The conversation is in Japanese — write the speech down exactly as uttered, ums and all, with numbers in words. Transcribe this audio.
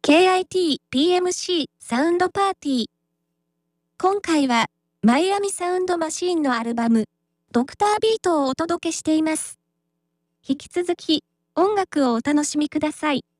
ケーアイティーピーエムシー サウンドパーティー。今回は、マイアミサウンドマシーンのアルバム、ドクタービートをお届けしています。引き続き、音楽をお楽しみください。